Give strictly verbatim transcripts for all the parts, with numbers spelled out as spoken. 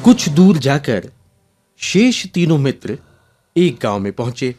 कुछ दूर जाकर शेष तीनों मित्र एक गांव में पहुंचे।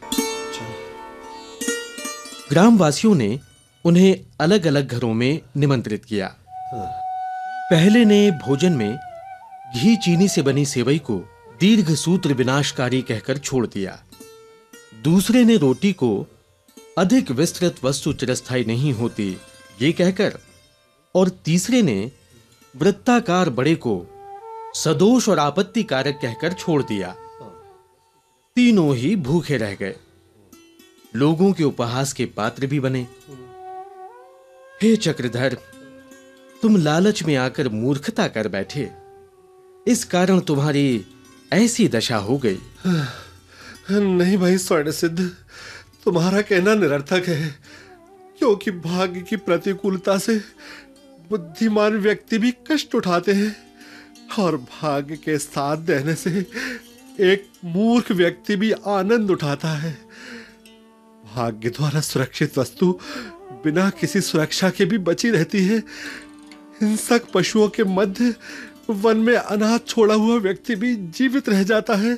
ग्रामवासियों ने उन्हें अलग-अलग घरों में निमंत्रित किया। पहले ने भोजन में घी चीनी से बनी सेवई को दीर्घ सूत्र विनाशकारी कहकर छोड़ दिया। दूसरे ने रोटी को अधिक विस्तृत वस्तु चिरस्थायी नहीं होती ये कहकर, और तीसरे ने वृत्ताकार बड़े को सदोष और आपत्ति कारक कहकर छोड़ दिया। तीनों ही भूखे रह गए, लोगों के उपहास के पात्र भी बने। हे चक्रधर, तुम लालच में आकर मूर्खता कर बैठे, इस कारण तुम्हारी ऐसी दशा हो गई। नहीं भाई स्वर्ण सिद्ध, तुम्हारा कहना निरर्थक है, क्योंकि भाग्य की प्रतिकूलता से बुद्धिमान व्यक्ति भी कष्ट उठाते हैं और भाग्य के साथ देने से एक मूर्ख व्यक्ति भी आनंद उठाता है। भाग्य द्वारा सुरक्षित वस्तु बिना किसी सुरक्षा के भी बची रहती है। हिंसक पशुओं के मध्य वन में अनाथ छोड़ा हुआ व्यक्ति भी जीवित रह जाता है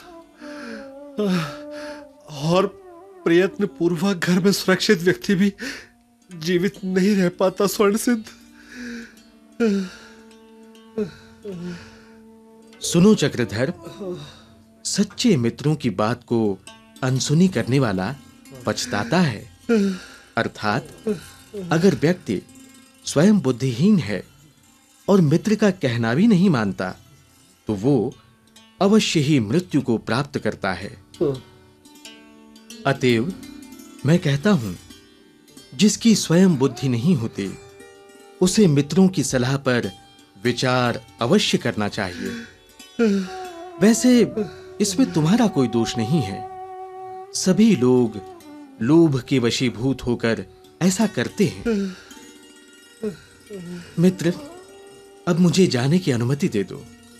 और प्रयत्न पूर्वक घर में सुरक्षित व्यक्ति भी जीवित नहीं रह पाता। स्वर्ण सिद्ध, सुनो चक्रधर, सच्चे मित्रों की बात को अनसुनी करने वाला पछताता है। अर्थात अगर व्यक्ति स्वयं बुद्धिहीन है और मित्र का कहना भी नहीं मानता तो वो अवश्य ही मृत्यु को प्राप्त करता है। अतएव मैं कहता हूं, जिसकी स्वयं बुद्धि नहीं होती उसे मित्रों की सलाह पर विचार अवश्य करना चाहिए। वैसे इसमें तुम्हारा कोई दोष नहीं है, सभी लोग लोभ के वशीभूत होकर ऐसा करते हैं। मित्र, अब मुझे जाने की अनुमति दे दो।